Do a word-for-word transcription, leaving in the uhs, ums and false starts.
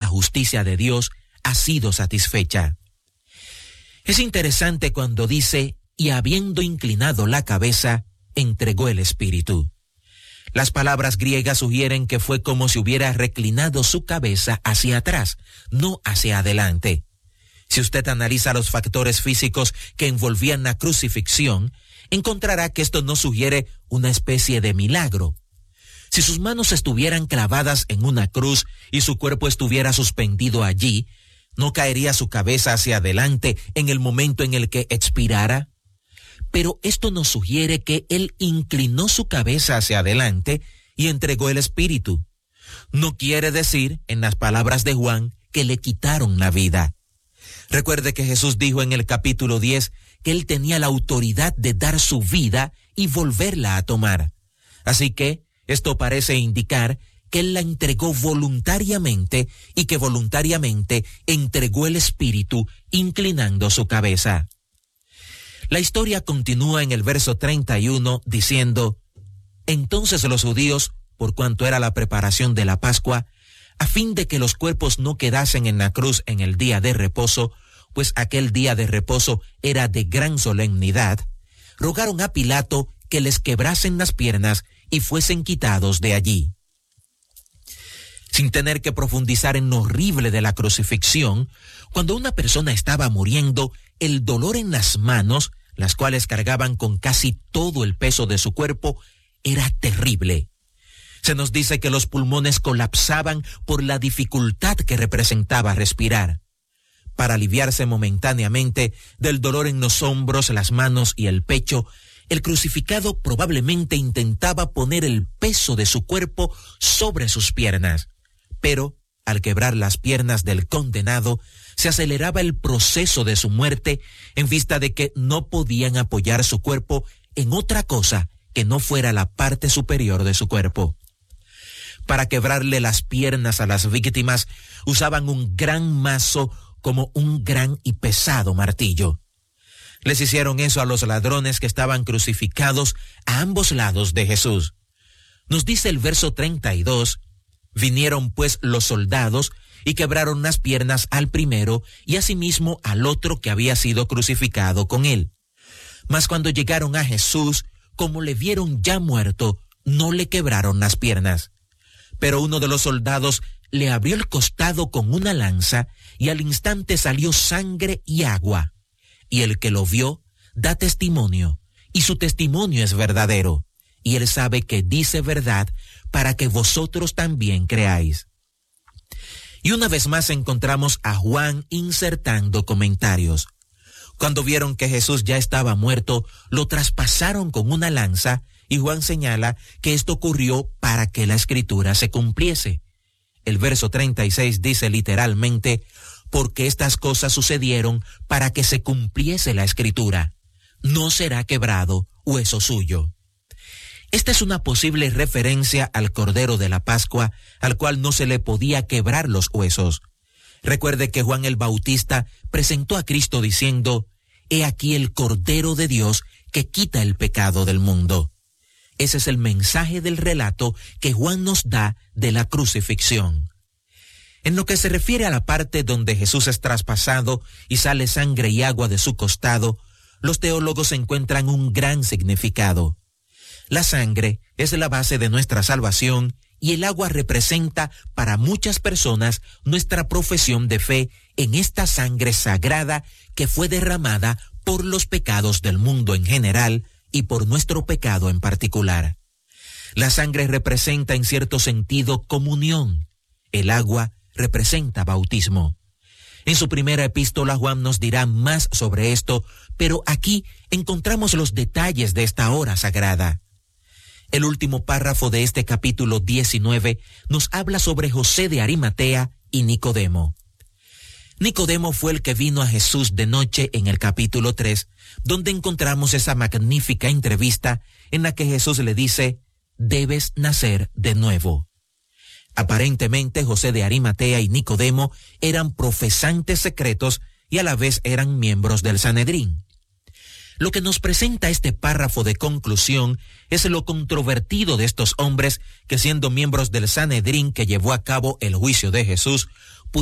justicia de Dios ha sido satisfecha. Es interesante cuando dice, y habiendo inclinado la cabeza, entregó el espíritu. Las palabras griegas sugieren que fue como si hubiera reclinado su cabeza hacia atrás, no hacia adelante. Si usted analiza los factores físicos que envolvían la crucifixión, encontrará que esto no sugiere una especie de milagro. Si sus manos estuvieran clavadas en una cruz y su cuerpo estuviera suspendido allí, ¿no caería su cabeza hacia adelante en el momento en el que expirara? Pero esto nos sugiere que él inclinó su cabeza hacia adelante y entregó el espíritu. No quiere decir, en las palabras de Juan, que le quitaron la vida. Recuerde que Jesús dijo en el capítulo diez que él tenía la autoridad de dar su vida y volverla a tomar. Así que esto parece indicar que él la entregó voluntariamente y que voluntariamente entregó el espíritu inclinando su cabeza. La historia continúa en el verso treinta y uno diciendo, entonces los judíos, por cuanto era la preparación de la Pascua, a fin de que los cuerpos no quedasen en la cruz en el día de reposo, pues aquel día de reposo era de gran solemnidad, rogaron a Pilato que les quebrasen las piernas y fuesen quitados de allí. Sin tener que profundizar en lo horrible de la crucifixión, cuando una persona estaba muriendo, el dolor en las manos, las cuales cargaban con casi todo el peso de su cuerpo, era terrible. Se nos dice que los pulmones colapsaban por la dificultad que representaba respirar. Para aliviarse momentáneamente del dolor en los hombros, las manos y el pecho, el crucificado probablemente intentaba poner el peso de su cuerpo sobre sus piernas. Pero, al quebrar las piernas del condenado, se aceleraba el proceso de su muerte en vista de que no podían apoyar su cuerpo en otra cosa que no fuera la parte superior de su cuerpo. Para quebrarle las piernas a las víctimas, usaban un gran mazo como un gran y pesado martillo. Les hicieron eso a los ladrones que estaban crucificados a ambos lados de Jesús. Nos dice el verso treinta y dos, vinieron pues los soldados y quebraron las piernas al primero y asimismo al otro que había sido crucificado con él. Mas cuando llegaron a Jesús, como le vieron ya muerto, no le quebraron las piernas. Pero uno de los soldados le abrió el costado con una lanza y al instante salió sangre y agua. Y el que lo vio da testimonio, y su testimonio es verdadero, y él sabe que dice verdad para que vosotros también creáis. Y una vez más encontramos a Juan insertando comentarios. Cuando vieron que Jesús ya estaba muerto, lo traspasaron con una lanza, y Juan señala que esto ocurrió para que la escritura se cumpliese. El verso treinta y seis dice literalmente, porque estas cosas sucedieron para que se cumpliese la escritura. No será quebrado hueso suyo. Esta es una posible referencia al Cordero de la Pascua, al cual no se le podía quebrar los huesos. Recuerde que Juan el Bautista presentó a Cristo diciendo, «He aquí el Cordero de Dios que quita el pecado del mundo». Ese es el mensaje del relato que Juan nos da de la crucifixión. En lo que se refiere a la parte donde Jesús es traspasado y sale sangre y agua de su costado, los teólogos encuentran un gran significado. La sangre es la base de nuestra salvación y el agua representa para muchas personas nuestra profesión de fe en esta sangre sagrada que fue derramada por los pecados del mundo en general y por nuestro pecado en particular. La sangre representa en cierto sentido comunión. El agua representa bautismo. En su primera epístola Juan nos dirá más sobre esto, pero aquí encontramos los detalles de esta hora sagrada. El último párrafo de este capítulo diecinueve nos habla sobre José de Arimatea y Nicodemo. Nicodemo fue el que vino a Jesús de noche en el capítulo tres, donde encontramos esa magnífica entrevista en la que Jesús le dice, «Debes nacer de nuevo». Aparentemente José de Arimatea y Nicodemo eran profesantes secretos y a la vez eran miembros del Sanedrín. Lo que nos presenta este párrafo de conclusión es lo controvertido de estos hombres que, siendo miembros del Sanedrín que llevó a cabo el juicio de Jesús,